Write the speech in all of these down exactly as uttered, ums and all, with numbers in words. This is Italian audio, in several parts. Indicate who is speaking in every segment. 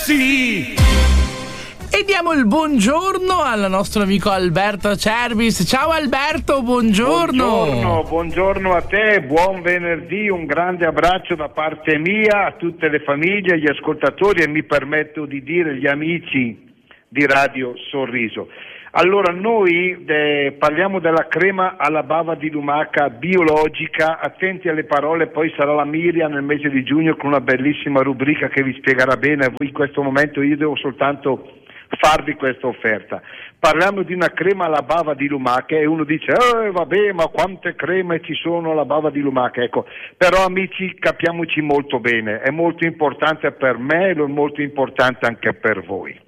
Speaker 1: Sì!
Speaker 2: E diamo il buongiorno al nostro amico Alberto Cerbis. Ciao Alberto, buongiorno.
Speaker 3: Buongiorno, buongiorno a te, buon venerdì, un grande abbraccio da parte mia a tutte le famiglie, gli ascoltatori e mi permetto di dire gli amici di Radio Sorriso. Allora, noi eh, parliamo della crema alla bava di lumaca biologica, attenti alle parole, poi sarà la Miriam nel mese di giugno con una bellissima rubrica che vi spiegherà bene. Voi in questo momento io devo soltanto farvi questa offerta. Parliamo di una crema alla bava di lumaca e uno dice eh vabbè, ma quante creme ci sono alla bava di lumaca? Ecco, però amici, capiamoci molto bene, è molto importante per me e è molto importante anche per voi.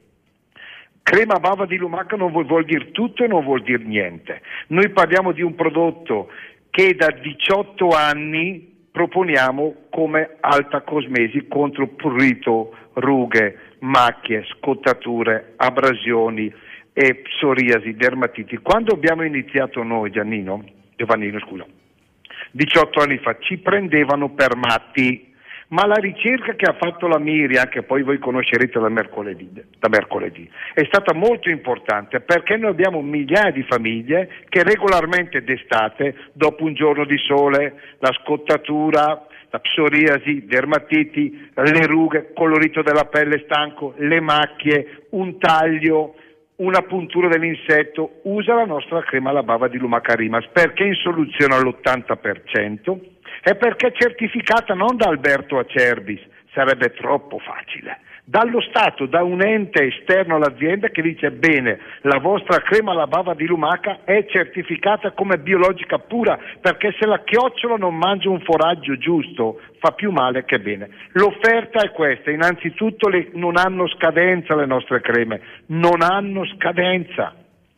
Speaker 3: Crema bava di lumaca non vuol, vuol dire tutto e non vuol dire niente. Noi parliamo di un prodotto che da diciotto anni proponiamo come alta cosmesi contro prurito, rughe, macchie, scottature, abrasioni e psoriasi, dermatiti. Quando abbiamo iniziato noi, Giannino, Giovannino scusa, diciotto anni fa, ci prendevano per matti. Ma la ricerca che ha fatto la Miriam, che poi voi conoscerete da mercoledì, da mercoledì, è stata molto importante perché noi abbiamo migliaia di famiglie che regolarmente d'estate, dopo un giorno di sole, la scottatura, la psoriasi, dermatiti, le rughe, colorito della pelle stanco, le macchie, un taglio, una puntura dell'insetto, usa la nostra crema alla bava di lumaca Rimas perché in soluzione all'ottanta per cento e perché è certificata non da Alberto Acerbis, sarebbe troppo facile, dallo Stato, da un ente esterno all'azienda che dice bene, la vostra crema alla bava di lumaca è certificata come biologica pura perché se la chiocciola non mangia un foraggio giusto fa più male che bene. L'offerta è questa, innanzitutto le, non hanno scadenza le nostre creme, non hanno scadenza.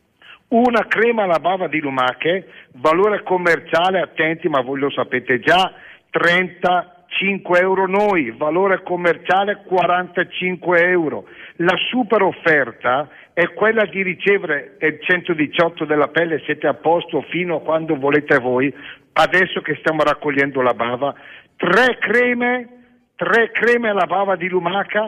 Speaker 3: Una crema alla bava di lumache, valore commerciale, attenti ma voi lo sapete già, trentacinque euro noi, valore commerciale quarantacinque euro. La super offerta è quella di ricevere il centodiciotto della pelle, siete a posto fino a quando volete voi, adesso che stiamo raccogliendo la bava, tre creme, tre creme alla bava di lumaca,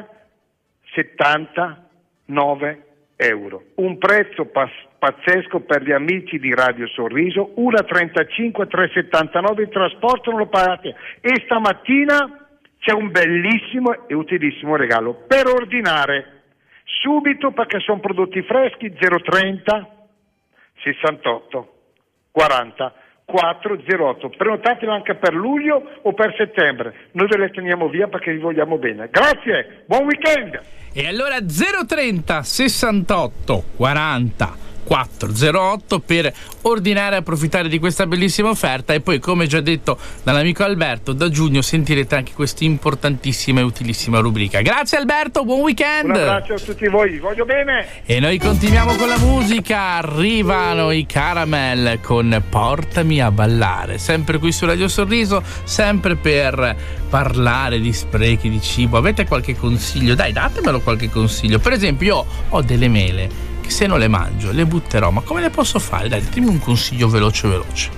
Speaker 3: settantanove euro. Un prezzo pas- pazzesco per gli amici di Radio Sorriso, una trentacinque, tre settantanove, il trasporto non lo pagate e stamattina c'è un bellissimo e utilissimo regalo per ordinare subito perché sono prodotti freschi. Zero trenta sessantotto quaranta quattrocentotto, prenotatelo anche per luglio o per settembre, noi ve le teniamo via perché vi vogliamo bene. Grazie, buon weekend.
Speaker 2: E allora zero trenta sessantotto quaranta quattrocentotto per ordinare e approfittare di questa bellissima offerta e poi, come già detto dall'amico Alberto, da giugno sentirete anche questa importantissima e utilissima rubrica. Grazie Alberto, buon weekend.
Speaker 3: Un abbraccio a tutti voi, vi voglio bene.
Speaker 2: E noi continuiamo con la musica, arrivano i Caramel con Portami a ballare, sempre qui su Radio Sorriso, sempre per parlare di sprechi di cibo. Avete qualche consiglio? Dai, datemelo qualche consiglio. Per esempio, io ho delle mele che se non le mangio le butterò, ma come le posso fare? Dai, ditemi un consiglio veloce veloce.